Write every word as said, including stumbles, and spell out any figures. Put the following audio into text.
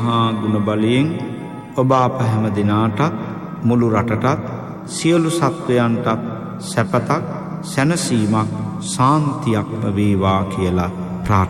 මහා ගුණ බලයෙන් ඔබ අප හැම දිනාටත් මුළු රටටත් සියලු සත්වයන්ටත් සැපතක් සැනසීමක් සාන්තියක්ම වේවා කියලා